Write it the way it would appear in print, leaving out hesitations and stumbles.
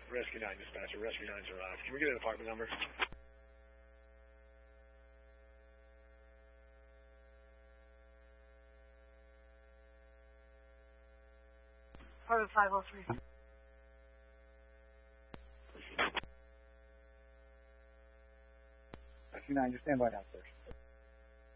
Rescue 9 dispatcher. Rescue 9's arrived. Can we get an apartment number? Apartment 503. Rescue 9, just stand by downstairs.